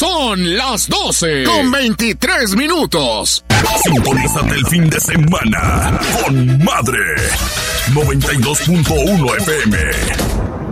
Son las 12:23. Sintonízate el fin de semana con Madre 92.1 FM.